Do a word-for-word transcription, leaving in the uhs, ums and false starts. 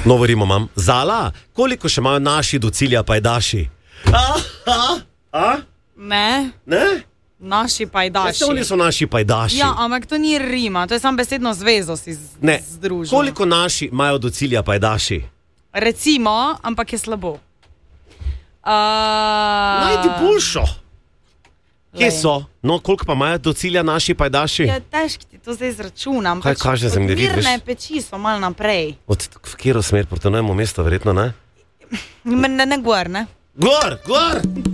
Novo rimo imam. Zala, koliko še imajo naši do cilja pajdaši? A, a, a? Ne. Ne? Naši pajdaši. Ja, oni so naši pajdaši. Ja, ampak to ni rima, to je samo besedno zvezo si ne. združil. Koliko naši imajo do cilja pajdaši? Recimo, ampak je slabo. Uh... Najdi boljšo. Kje so? No, koliko pa imajo do cilja naši pajdaši? Ja, težko ti to zdaj izračunam. Kaj kaže zemljevid? Mirne peči so malo naprej. Od v kjero smer, proti novemu mestu, verjetno, ne? Ne, ne gor, ne? Gor, gor!